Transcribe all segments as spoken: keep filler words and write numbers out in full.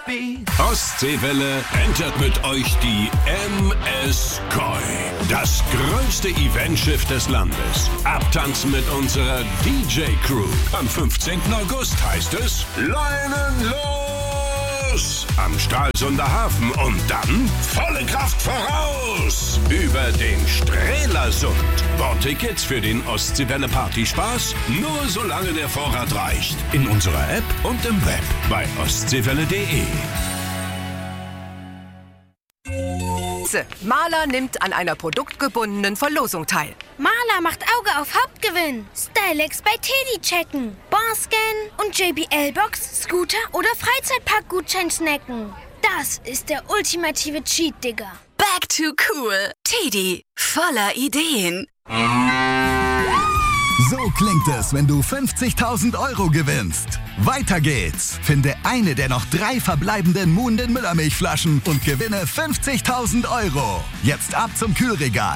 happy. Ostseewelle entert mit euch die M S Koi. Das größte Eventschiff des Landes. Abtanzen mit unserer D J-Crew. Am fünfzehnten August heißt es Leinen los! Am Stralsunder Hafen und dann volle Kraft voraus! Über den Strelasund. Bordtickets für den Ostseewelle Partyspaß nur solange der Vorrat reicht. In unserer App und im Web bei ostseewelle punkt de. Maler nimmt an einer produktgebundenen Verlosung teil. Maler macht Auge auf Hauptgewinn. Stylex bei Teddy checken. Barscan und J B L-Box, Scooter oder Freizeitpark-Gutschein snacken. Das ist der ultimative Cheat, Digga. Back to cool. Teddy, voller Ideen. So klingt es, wenn du fünfzigtausend Euro gewinnst. Weiter geht's. Finde eine der noch drei verbleibenden Muhnden Müllermilchflaschen und gewinne fünfzigtausend Euro. Jetzt ab zum Kühlregal.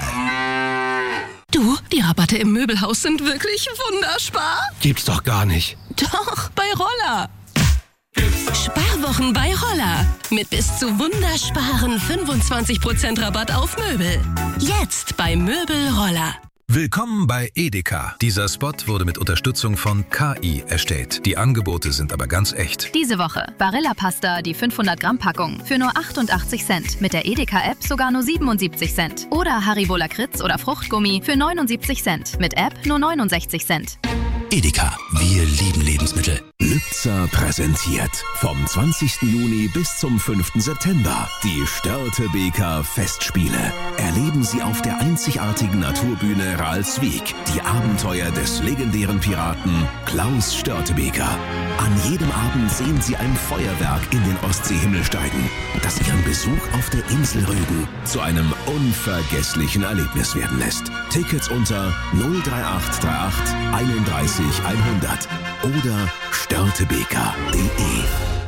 Du, die Rabatte im Möbelhaus sind wirklich wunderspar. Gibt's doch gar nicht. Doch, bei Roller. Sparwochen bei Roller. Mit bis zu wundersparen fünfundzwanzig Prozent Rabatt auf Möbel. Jetzt bei Möbel Roller. Willkommen bei Edeka. Dieser Spot wurde mit Unterstützung von K I erstellt. Die Angebote sind aber ganz echt. Diese Woche Barilla-Pasta, die fünfhundert Gramm Packung, für nur achtundachtzig Cent. Mit der Edeka-App sogar nur siebenundsiebzig Cent. Oder Haribo Lakritz oder Fruchtgummi für neunundsiebzig Cent. Mit App nur neunundsechzig Cent. Edeka, wir lieben Lebensmittel. Lübzer präsentiert vom zwanzigsten Juni bis zum fünften September die Störtebeker Festspiele. Erleben Sie auf der einzigartigen Naturbühne Ralswiek die Abenteuer des legendären Piraten Klaus Störtebeker. An jedem Abend sehen Sie ein Feuerwerk in den Ostseehimmel steigen, das Ihren Besuch auf der Insel Rügen zu einem unvergesslichen Erlebnis werden lässt. Tickets unter null drei acht drei acht einunddreißig hundert oder störtebeker punkt de.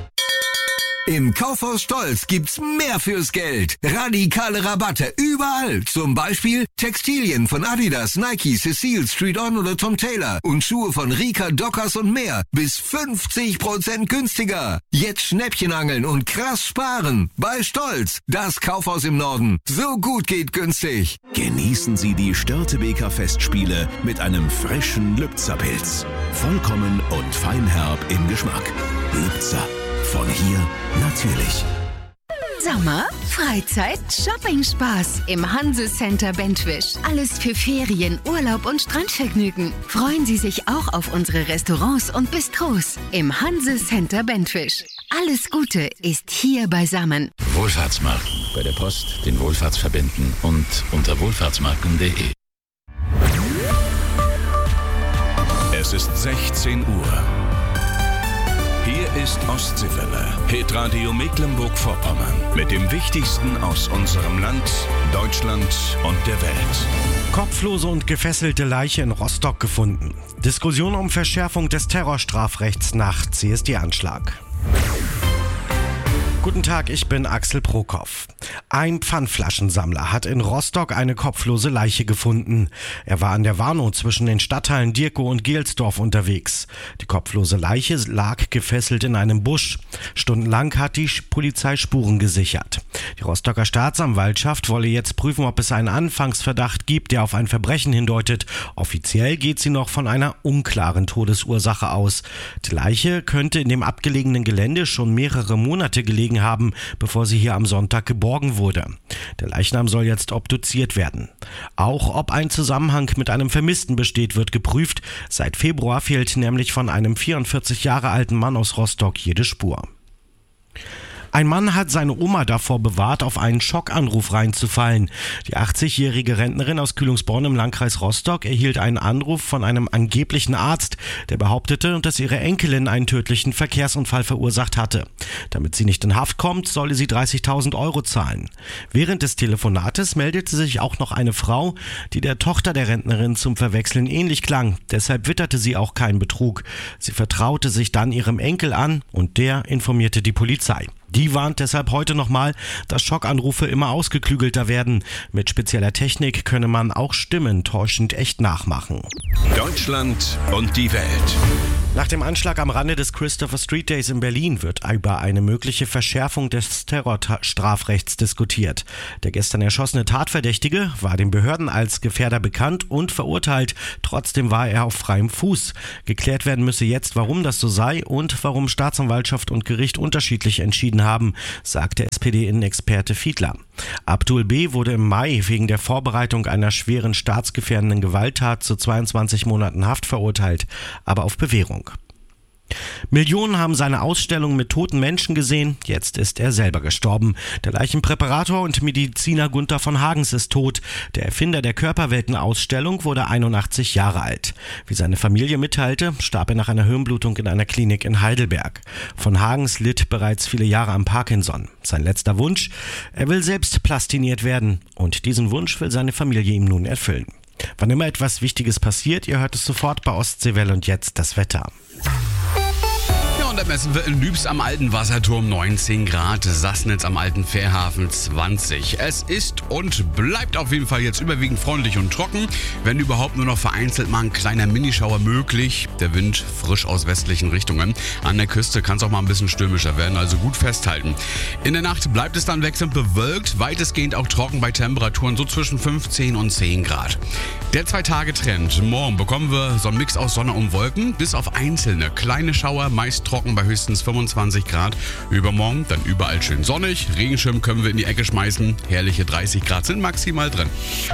Im Kaufhaus Stolz gibt's mehr fürs Geld. Radikale Rabatte überall. Zum Beispiel Textilien von Adidas, Nike, Cecile, Street On oder Tom Taylor. Und Schuhe von Rika, Dockers und mehr. Bis fünfzig Prozent günstiger. Jetzt Schnäppchen angeln und krass sparen. Bei Stolz, das Kaufhaus im Norden. So gut geht günstig. Genießen Sie die Störtebeker Festspiele mit einem frischen Lübzer-Pilz. Vollkommen und feinherb im Geschmack. Lübzer. Von hier natürlich. Sommer, Freizeit, Shopping-Spaß im Hanse-Center Bentwisch. Alles für Ferien, Urlaub und Strandvergnügen. Freuen Sie sich auch auf unsere Restaurants und Bistros im Hanse-Center Bentwisch. Alles Gute ist hier beisammen. Wohlfahrtsmarken. Bei der Post den Wohlfahrtsverbänden und unter wohlfahrtsmarken punkt de. Es ist sechzehn Uhr. Hier ist Ostseewelle, Hitradio Mecklenburg-Vorpommern. Mit dem Wichtigsten aus unserem Land, Deutschland und der Welt. Kopflose und gefesselte Leiche in Rostock gefunden. Diskussion um Verschärfung des Terrorstrafrechts nach C S D-Anschlag. Guten Tag, ich bin Axel Prokop. Ein Pfandflaschensammler hat in Rostock eine kopflose Leiche gefunden. Er war an der Warnow zwischen den Stadtteilen Dirkow und Gelsdorf unterwegs. Die kopflose Leiche lag gefesselt in einem Busch. Stundenlang hat die Polizei Spuren gesichert. Die Rostocker Staatsanwaltschaft wolle jetzt prüfen, ob es einen Anfangsverdacht gibt, der auf ein Verbrechen hindeutet. Offiziell geht sie noch von einer unklaren Todesursache aus. Die Leiche könnte in dem abgelegenen Gelände schon mehrere Monate gelegen haben, bevor sie hier am Sonntag geborgen wurde. Der Leichnam soll jetzt obduziert werden. Auch ob ein Zusammenhang mit einem Vermissten besteht, wird geprüft. Seit Februar fehlt nämlich von einem vierundvierzig Jahre alten Mann aus Rostock jede Spur. Ein Mann hat seine Oma davor bewahrt, auf einen Schockanruf reinzufallen. Die achtzigjährige Rentnerin aus Kühlungsborn im Landkreis Rostock erhielt einen Anruf von einem angeblichen Arzt, der behauptete, dass ihre Enkelin einen tödlichen Verkehrsunfall verursacht hatte. Damit sie nicht in Haft kommt, solle sie dreißigtausend Euro zahlen. Während des Telefonates meldete sich auch noch eine Frau, die der Tochter der Rentnerin zum Verwechseln ähnlich klang. Deshalb witterte sie auch keinen Betrug. Sie vertraute sich dann ihrem Enkel an und der informierte die Polizei. Die warnt deshalb heute nochmal, dass Schockanrufe immer ausgeklügelter werden. Mit spezieller Technik könne man auch Stimmen täuschend echt nachmachen. Deutschland und die Welt. Nach dem Anschlag am Rande des Christopher Street Days in Berlin wird über eine mögliche Verschärfung des Terrorstrafrechts diskutiert. Der gestern erschossene Tatverdächtige war den Behörden als Gefährder bekannt und verurteilt. Trotzdem war er auf freiem Fuß. Geklärt werden müsse jetzt, warum das so sei und warum Staatsanwaltschaft und Gericht unterschiedlich entschieden haben, sagte S P D-Innenexperte Fiedler. Abdul B. wurde im Mai wegen der Vorbereitung einer schweren staatsgefährdenden Gewalttat zu zweiundzwanzig Monaten Haft verurteilt, aber auf Bewährung. Millionen haben seine Ausstellung mit toten Menschen gesehen, jetzt ist er selber gestorben. Der Leichenpräparator und Mediziner Gunther von Hagens ist tot. Der Erfinder der Körperwelten-Ausstellung wurde einundachtzig Jahre alt. Wie seine Familie mitteilte, starb er nach einer Hirnblutung in einer Klinik in Heidelberg. Von Hagens litt bereits viele Jahre am Parkinson. Sein letzter Wunsch? Er will selbst plastiniert werden und diesen Wunsch will seine Familie ihm nun erfüllen. Wann immer etwas Wichtiges passiert, ihr hört es sofort bei Ostseewelle und jetzt das Wetter. Da messen wir in Lübs am alten Wasserturm neunzehn Grad, Sassnitz am alten Fährhafen zwanzig. Es ist und bleibt auf jeden Fall jetzt überwiegend freundlich und trocken. Wenn überhaupt nur noch vereinzelt mal ein kleiner Minischauer möglich. Der Wind frisch aus westlichen Richtungen. An der Küste kann es auch mal ein bisschen stürmischer werden, also gut festhalten. In der Nacht bleibt es dann wechselnd bewölkt, weitestgehend auch trocken bei Temperaturen so zwischen fünfzehn und zehn Grad. Der Zwei-Tage-Trend. Morgen bekommen wir so einen Mix aus Sonne und Wolken, bis auf einzelne kleine Schauer, meist trocken bei höchstens fünfundzwanzig Grad. Übermorgen dann überall schön sonnig. Regenschirm können wir in die Ecke schmeißen. Herrliche dreißig Grad sind maximal drin.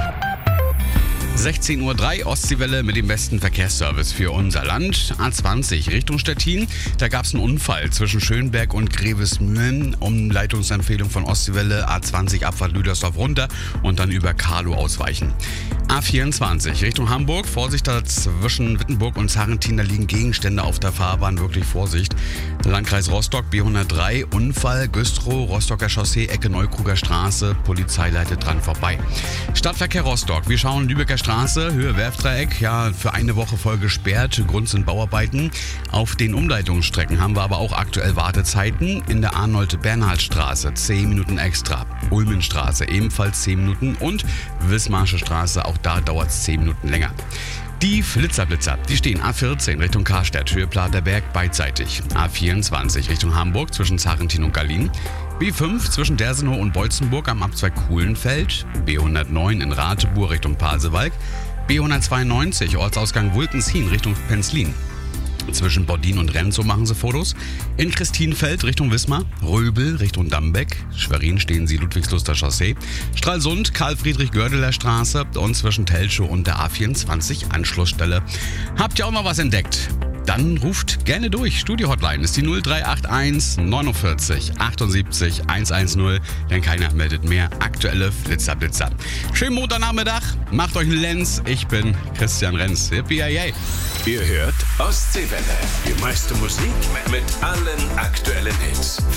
sechzehn Uhr drei, Ostseewelle mit dem besten Verkehrsservice für unser Land. A zwanzig Richtung Stettin. Da gab es einen Unfall zwischen Schönberg und Grevesmühlen. Umleitungsempfehlung von Ostseewelle. A zwanzig Abfahrt Lüdersdorf runter und dann über Carlo ausweichen. A vierundzwanzig Richtung Hamburg. Vorsicht, da zwischen Wittenburg und Sarrentin, da liegen Gegenstände auf der Fahrbahn. Wirklich Vorsicht. Landkreis Rostock, B hundertdrei. Unfall, Güstrow, Rostocker Chaussee, Ecke Neukruger Straße. Polizei leitet dran vorbei. Stadtverkehr Rostock. Wir schauen Lübecker Straße, Höhe Werftdreieck, ja, für eine Woche voll gesperrt. Grund sind Bauarbeiten. Auf den Umleitungsstrecken haben wir aber auch aktuell Wartezeiten. In der Arnold-Bernhard-Straße zehn Minuten extra. Ulmenstraße ebenfalls zehn Minuten und Wismarsche Straße, auch da dauert es zehn Minuten länger. Die Flitzerblitzer, die stehen A vierzehn Richtung Karstadt, Höhe Platerberg beidseitig. A vierundzwanzig Richtung Hamburg zwischen Sarrentin und Gallien. B fünf zwischen Dersenow und Beutzenburg am Abzweig Kuhlenfeld. B hundertneun in Ratebur Richtung Pasewalk. B hundertzweiundneunzig Ortsausgang Wulkenshin Richtung Penzlin. Zwischen Bordin und Renzow machen sie Fotos. In Christinfeld Richtung Wismar, Röbel Richtung Dambeck, Schwerin stehen sie Ludwigsluster Chaussee, Stralsund Karl-Friedrich-Gördeler Straße und zwischen Telschow und der A vierundzwanzig Anschlussstelle. Habt ihr auch noch was entdeckt? Dann ruft gerne durch. Studio-Hotline ist die null drei acht eins neunundvierzig achtundsiebzig hundertzehn, denn keiner meldet mehr. Aktuelle Flitzerblitzer. Schönen Montagnachmittag, macht euch einen Lenz. Ich bin Christian Renz. Yippie, yay. Ihr hört Ostseewelle. Die meiste Musik mit allen aktuellen Hits.